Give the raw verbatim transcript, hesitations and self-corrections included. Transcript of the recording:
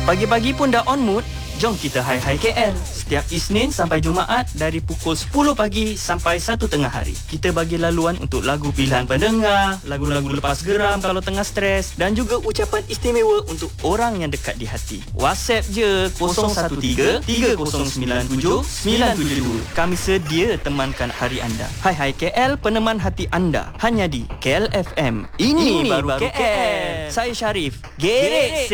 Pagi-pagi pun dah on mood? Jom kita Hai Hai K L. Setiap Isnin sampai Jumaat dari pukul sepuluh pagi sampai satu tengah hari. Kita bagi laluan untuk lagu pilihan pendengar, lagu-lagu lepas geram kalau tengah stres dan juga ucapan istimewa untuk orang yang dekat di hati. WhatsApp je kosong satu tiga tiga kosong sembilan tujuh sembilan tujuh dua. Kami sedia temankan hari anda. Hai Hai K L, peneman hati anda. Hanya di K L F M. Ini, Ini baru, baru K L. K L. Saya Syarif. Gerek